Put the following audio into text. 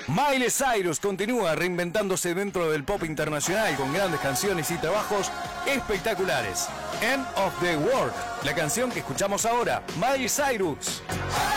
Miley Cyrus continúa reinventándose dentro del pop internacional con grandes canciones y trabajos espectaculares. End of the World, la canción que escuchamos ahora, Miley Cyrus.